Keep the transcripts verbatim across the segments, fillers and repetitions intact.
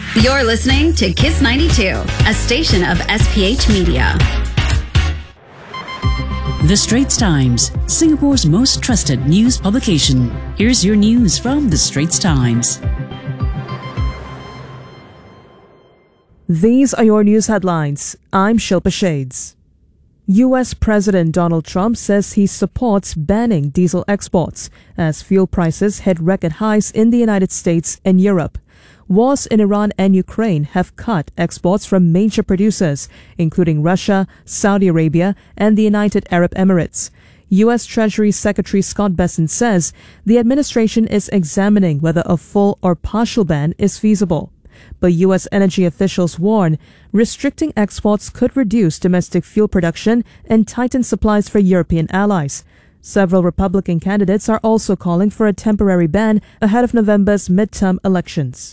You're listening to Kiss ninety-two, a station of S P H Media. The Straits Times, Singapore's most trusted news publication. Here's your news from The Straits Times. These are your news headlines. I'm Shilpa Shades. U S President Donald Trump says he supports banning diesel exports as fuel prices hit record highs in the United States and Europe. Wars in Iran and Ukraine have cut exports from major producers, including Russia, Saudi Arabia, and the United Arab Emirates. U S Treasury Secretary Scott Bessent says the administration is examining whether a full or partial ban is feasible. But U S energy officials warn restricting exports could reduce domestic fuel production and tighten supplies for European allies. Several Republican candidates are also calling for a temporary ban ahead of November's midterm elections.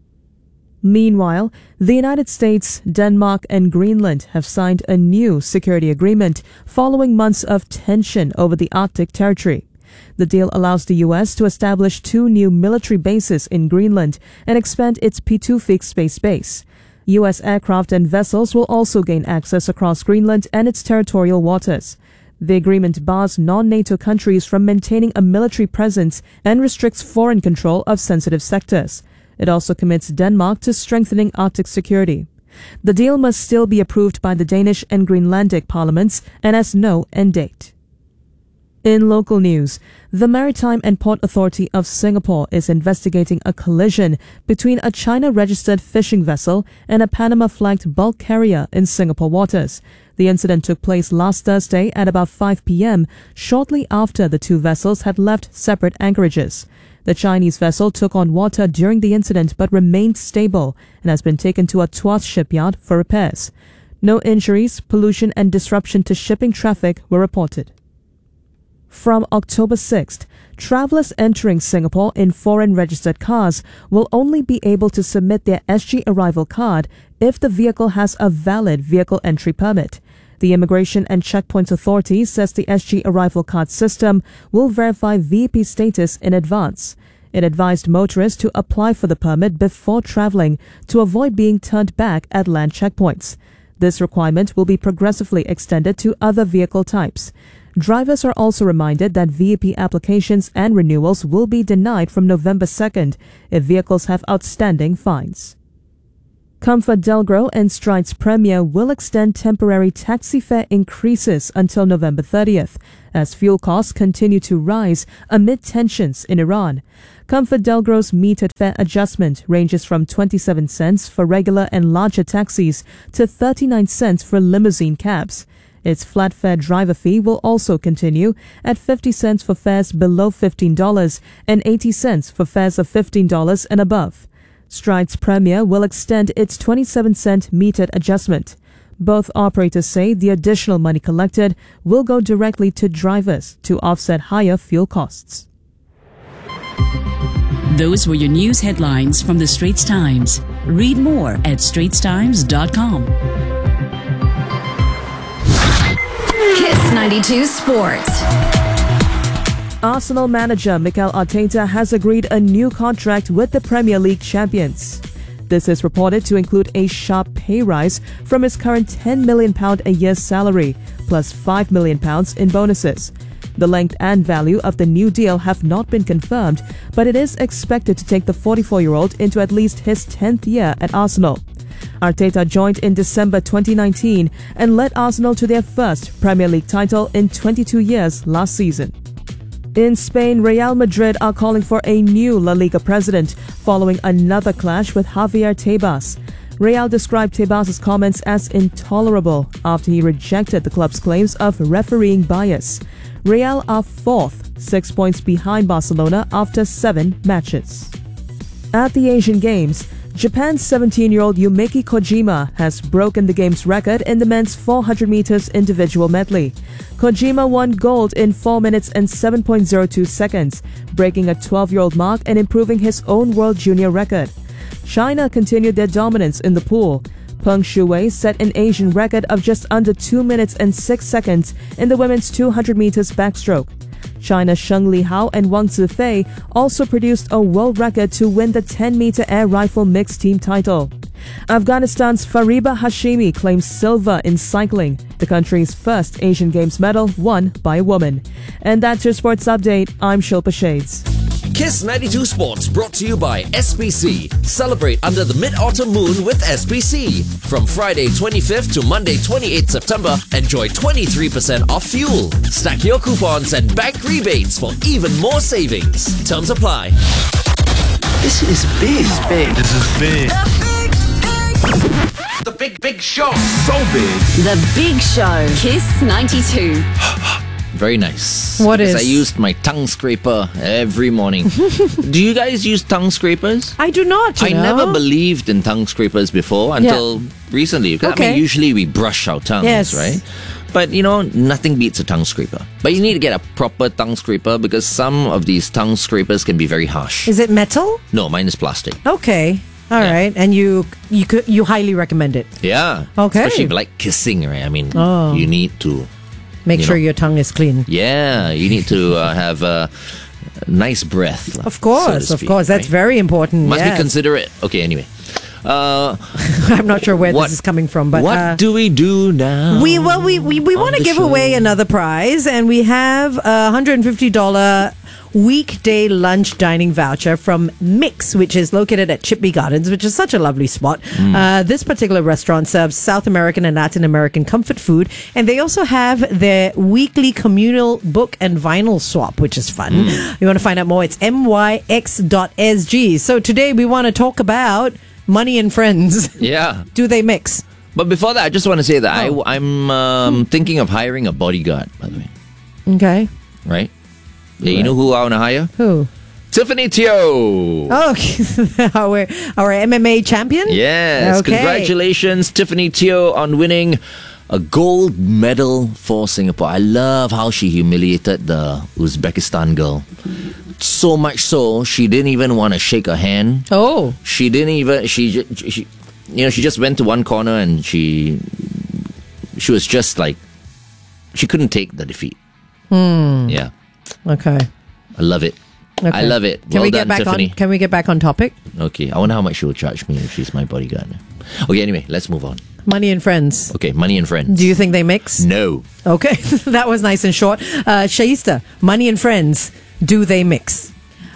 Meanwhile, the United States, Denmark, and Greenland have signed a new security agreement following months of tension over the Arctic territory. The deal allows the U S to establish two new military bases in Greenland and expand its Pituffik space base. U S aircraft and vessels will also gain access across Greenland and its territorial waters. The agreement bars non-NATO countries from maintaining a military presence and restricts foreign control of sensitive sectors. It also commits Denmark to strengthening Arctic security. The deal must still be approved by the Danish and Greenlandic parliaments and has no end date. In local news, the Maritime and Port Authority of Singapore is investigating a collision between a China-registered fishing vessel and a Panama-flagged bulk carrier in Singapore waters. The incident took place last Thursday at about five p.m., shortly after the two vessels had left separate anchorages. The Chinese vessel took on water during the incident but remained stable and has been taken to a Tuas shipyard for repairs. No injuries, pollution, and disruption to shipping traffic were reported. From October sixth, travelers entering Singapore in foreign-registered cars will only be able to submit their S G arrival card if the vehicle has a valid vehicle entry permit. The Immigration and Checkpoints Authority says the S G arrival card system will verify V I P status in advance. It advised motorists to apply for the permit before traveling to avoid being turned back at land checkpoints. This requirement will be progressively extended to other vehicle types. Drivers are also reminded that V I P applications and renewals will be denied from November second if vehicles have outstanding fines. ComfortDelGro and Strides Premier will extend temporary taxi fare increases until November thirtieth as fuel costs continue to rise amid tensions in Iran. ComfortDelGro's metered fare adjustment ranges from twenty-seven cents for regular and larger taxis to thirty-nine cents for limousine cabs. Its flat fare driver fee will also continue at fifty cents for fares below fifteen dollars and eighty cents for fares of fifteen dollars and above. Strides Premier will extend its twenty-seven cent metered adjustment. Both operators say the additional money collected will go directly to drivers to offset higher fuel costs. Those were your news headlines from The Straits Times. Read more at straits times dot com. Kiss ninety-two Sports. Arsenal manager Mikel Arteta has agreed a new contract with the Premier League champions. This is reported to include a sharp pay rise from his current ten million pounds a year salary, plus five million pounds in bonuses. The length and value of the new deal have not been confirmed, but it is expected to take the forty-four-year-old into at least his tenth year at Arsenal. Arteta joined in December twenty nineteen and led Arsenal to their first Premier League title in twenty-two years last season. In Spain, Real Madrid are calling for a new La Liga president following another clash with Javier Tebas. Real described Tebas' comments as intolerable after he rejected the club's claims of refereeing bias. Real are fourth, six points behind Barcelona after seven matches. At the Asian Games, Japan's seventeen-year-old Yumeki Kojima has broken the game's record in the men's four hundred meters individual medley. Kojima won gold in four minutes and seven point zero two seconds, breaking a twelve-year-old mark and improving his own world junior record. China continued their dominance in the pool. Peng Shuwei set an Asian record of just under two minutes and six seconds in the women's two hundred meters backstroke. China's Sheng Li Hao and Wang Zifei also produced a world record to win the ten meter air rifle mixed team title. Afghanistan's Fariba Hashimi claims silver in cycling, the country's first Asian Games medal won by a woman. And that's your sports update. I'm Shilpa Shades. Kiss ninety-two Sports brought to you by S P C. Celebrate under the mid-autumn moon with S P C. From Friday twenty-fifth to Monday twenty-eighth September, enjoy twenty-three percent off fuel. Stack your coupons and bank rebates for even more savings. Terms apply. This is big. This is big. This is big. The big, big show. So big. The Big Show. Kiss ninety-two. Very nice. What because is? I used my tongue scraper every morning. Do you guys use tongue scrapers? I do not. You I know? never believed in tongue scrapers before until recently. Because, I Okay. mean, usually we brush our tongues, Yes. right? But you know, nothing beats a tongue scraper. But you need to get a proper tongue scraper because some of these tongue scrapers can be very harsh. Is it metal? No, mine is plastic. Okay. All Yeah. right. And you you could you highly recommend it. Yeah. Okay. Especially if you like kissing, right? I mean, Oh. you need to. Make You sure know. your tongue is clean. Yeah, you need to uh, have a nice breath. Of course, so to of speak, course. That's right? very important. Must yes. be considerate. Okay, anyway. Uh, I'm not sure where what- this is coming from, but what uh, do we do now? we well we we, we on want to the give show? away another prize, and we have a one hundred fifty dollars weekday lunch dining voucher from Mix, which is located at Chipley Gardens, which is such a lovely spot. Mm. Uh, this particular restaurant serves South American and Latin American comfort food, and they also have their weekly communal book and vinyl swap, which is fun. Mm. You want to find out more? It's m y x dot s g. So today we want to talk about money and friends. Yeah. Do they mix? But before that, I just want to say that Oh. I, I'm um, thinking of hiring a bodyguard, by the way. Okay. Right? Yeah, you know who I want to hire? Who? Tiffany Teo. Oh, our our M M A champion. Yes. Okay. Congratulations, Tiffany Teo, on winning a gold medal for Singapore. I love how she humiliated the Uzbekistan girl. So much so, she didn't even want to shake her hand. Oh. She didn't even, she, ju- she, you know, she just went to one corner and she, she was just like, she couldn't take the defeat. Hmm. Yeah. Okay. I love it. Okay. I love it. Can well we done, get back Tiffany. on? Can we get back on topic? Okay. I wonder how much she will charge me if she's my bodyguard. Okay, anyway, let's move on. Money and friends. Okay, money and friends. Do you think they mix? No. Okay, that was nice and short. Uh, Shaista, money and friends. Do they mix?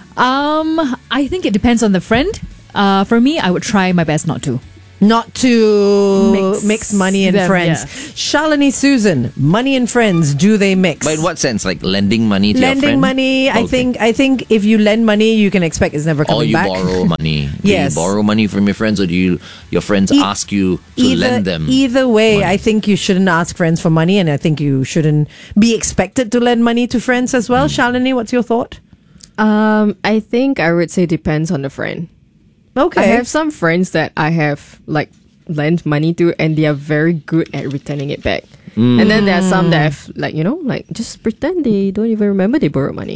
Um, I think it depends on the friend. Uh, for me, I would try my best not to. Not to mix, Mix money and them, friends. yeah. Shalini Susan, money and friends. Do they mix? But in what sense? Like lending money to your Lending friend? money. I Okay. think. I think if you lend money, you can expect it's never Or coming you back. borrow money. Do Yes. you borrow money from your friends or do you your friends E- ask you to either, lend them? Either way, money? I think you shouldn't ask friends for money, and I think you shouldn't be expected to lend money to friends as well. Hmm. Shalini, what's your thought? Um, I think I would say depends on the friend. Okay. I have some friends that I have like lent money to, and they are very good at returning it back. And then there are some that have like you know like just pretend they don't even remember they borrowed money.